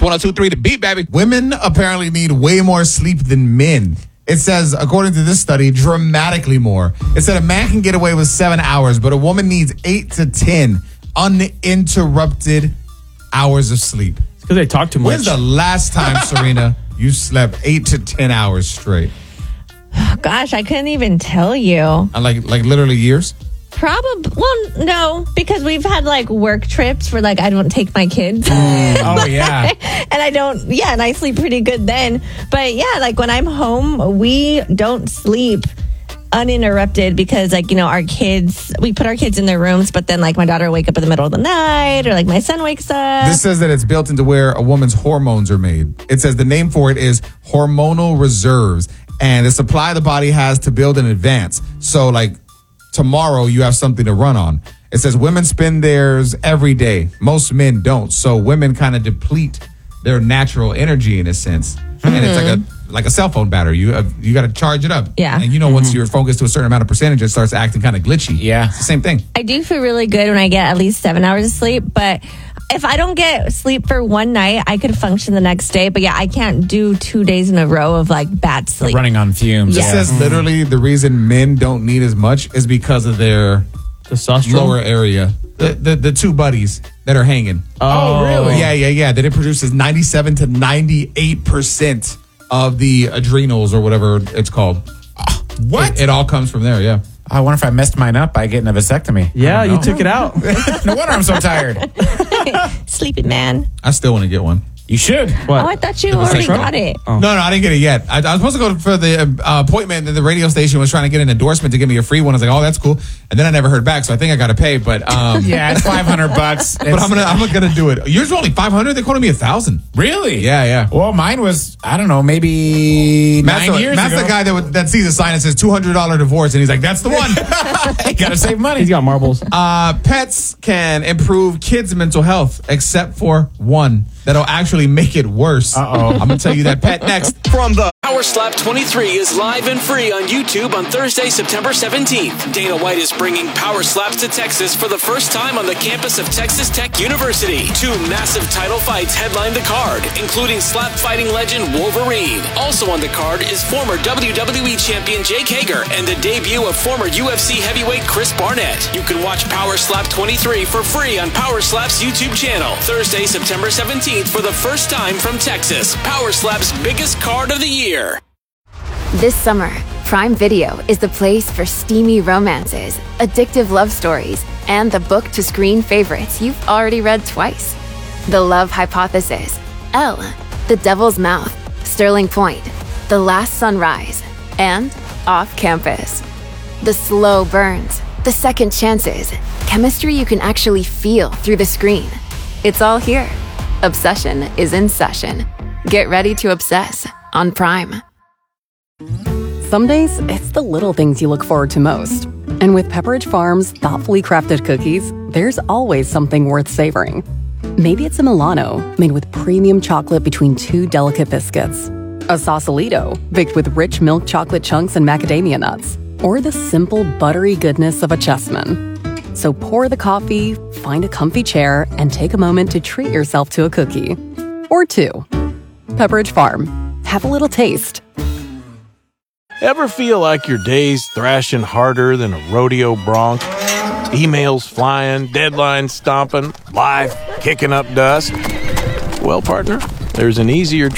102.3 The Beat, baby. Women apparently need way more sleep than men. It says, according to this study, dramatically more. It said a man can get away with 7 hours, but a woman needs 8 to 10 uninterrupted hours of sleep. It's because they talk too much. When's the last time, Serena, you slept 8 to 10 hours straight? Gosh, I couldn't even tell you. Like literally years? Probably. Well, no, because we've had like work trips where like I don't take my kids. Oh, yeah. And I don't, yeah, and I sleep pretty good then. But yeah, like when I'm home, we don't sleep uninterrupted because like, you know, our kids, we put our kids in their rooms, but then like my daughter will wake up in the middle of the night or like my son wakes up. This says that it's built into where a woman's hormones are made. It says the name for it is hormonal reserves and the supply the body has to build in advance. So like, tomorrow you have something to run on. It says women spend theirs every day. Most men don't. So women kind of deplete their natural energy in a sense. And it's like a cell phone battery. You got to charge it up. Yeah. And you know, once you're focused to a certain amount of percentage, it starts acting kind of glitchy. Yeah. It's the same thing. I do feel really good when I get at least 7 hours of sleep, but if I don't get sleep for one night, I could function the next day. But yeah, I can't do 2 days in a row of like bad sleep. Running on fumes. Yeah. It says literally the reason men don't need as much is because of their Testosterone. lower area. The two buddies that are hanging. Oh, really? Yeah. That it produces 97 to 98% of the adrenals or whatever it's called. What? It all comes from there, yeah. I wonder if I messed mine up by getting a vasectomy. Yeah, you took it out. No wonder I'm so tired. Sleepy man. I still want to get one. You should. What? Oh, I thought you already got it. No, I didn't get it yet. I was supposed to go for the appointment, and the radio station was trying to get an endorsement to give me a free one. I was like, oh, that's cool. And then I never heard back, so I think I got to pay. But Yeah, it's $500. but I'm gonna do it. Yours were only $500. They quoted me $1,000. Really? Yeah. Well, mine was, I don't know, maybe 9 years Matt's ago. the guy that sees a sign that says $200 divorce, and he's like, that's the one. You gotta save money. He's got marbles. Pets can improve kids' mental health, except for one that'll actually make it worse. I'm gonna tell you that pet next. From the Power Slap 23 is live and free on YouTube on Thursday, September 17th. Dana White is bringing Power Slaps to Texas for the first time on the campus of Texas Tech University. 2 massive title fights headline the card, including slap fighting legend Wolverine. Also on the card is former WWE champion Jake Hager and the debut of former UFC heavyweight Chris Barnett. You can watch Power Slap 23 for free on Power Slap's YouTube channel. Thursday, September 17th for the first time from Texas. Power Slap's biggest card of the year. This summer, Prime Video is the place for steamy romances, addictive love stories, and the book-to-screen favorites you've already read twice. The Love Hypothesis, Elle, The Devil's Mouth, Sterling Point, The Last Sunrise, and Off Campus. The slow burns, the second chances, chemistry you can actually feel through the screen. It's all here. Obsession is in session. Get ready to obsess on Prime. Some days, it's the little things you look forward to most. And with Pepperidge Farm's thoughtfully crafted cookies, there's always something worth savoring. Maybe it's a Milano, made with premium chocolate between 2 delicate biscuits. A Sausalito, baked with rich milk chocolate chunks and macadamia nuts. Or the simple, buttery goodness of a Chessman. So pour the coffee, find a comfy chair, and take a moment to treat yourself to a cookie. Or 2. Pepperidge Farm. Have a little taste. Ever feel like your day's thrashing harder than a rodeo bronc? Emails flying, deadlines stomping, life kicking up dust? Well, partner, there's an easier